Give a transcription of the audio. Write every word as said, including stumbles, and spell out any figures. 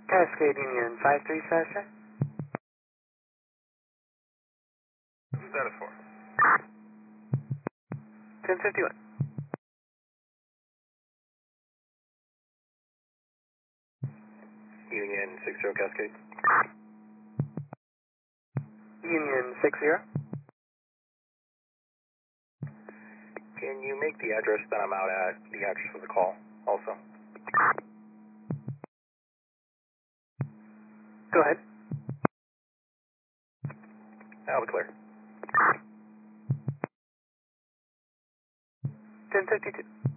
Cascade Union five three five, sir. Status four. ten fifty-one. Union six zero Cascade. Union six zero. Can you make the address that I'm out at the address of the call also? Go ahead. I'll be clear. ten fifty-two.